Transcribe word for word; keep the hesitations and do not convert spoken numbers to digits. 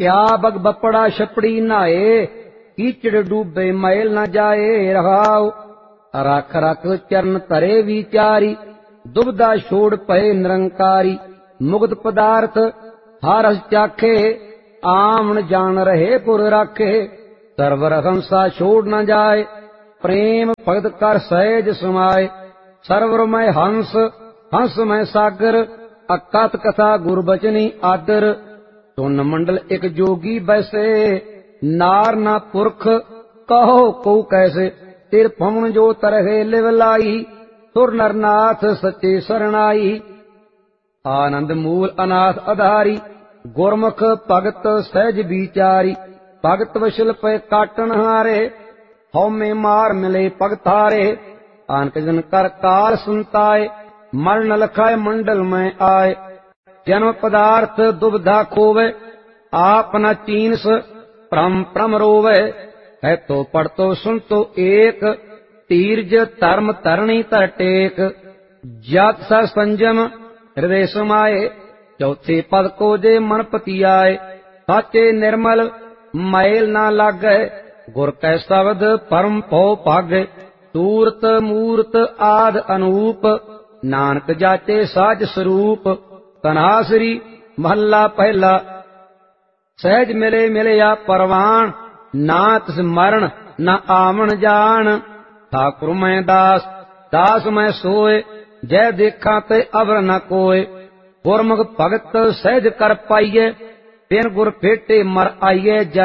क्या बग बपड़ा छपड़ी नहाए, कीचड़ डूबे मैल न जाए। रहाओ रख रख चरण तरे विचारी, दुबदा छोड़ पए निरंकारी। मुग्ध पदार्थ हारस चाखे, आमन जान रहे पुर राखे। सरवर हंसा छोड़ न जाए, प्रेम भगत कर सहज समाए। सरवर में हंस हंस में सागर, अकथ कथा गुरबचनी आदर। सुन मंडल एक जोगी बैसे, नार ना पुरख कहो को कैसे। तिर पवन जो तरहे लिव लाई, सुर नरनाथ सच्चे शरणाई। आनंद मूल अनाथ आधारी, गुरमुख भगत सहज विचारी। भगत वशल पे काटन हारे, हौमे मार मिले पगथारे। आनक जन कर काल संताए, मर न लखाए मंडल में आए। जन्म पदार्थ दुबधा खोवे, आप न चीन्स प्रम प्रम रोवे। है तो पढ़ तो सुन तो एक, तीर्ज धर्म तरणी तर टेक। जात सा संजम हृदय समाये, चौथे पद को जे मन पति आए। साचे निर्मल मैल ना लागे, गुर कै शब्द परम पौ भागे। सूरत मूरत आद अनूप, नानक जाचे साज स्वरूप। तन्हासरी महला पहला, सहज मिले मिलया परवान। ना तिस मरण न आवन जान। ठाकुर मैं दास दास मैं सोए, जय देखा ते अवर न कोय। गुरमुख भगत सहज कर पाइये, बिन गुर फेटे मर आइये।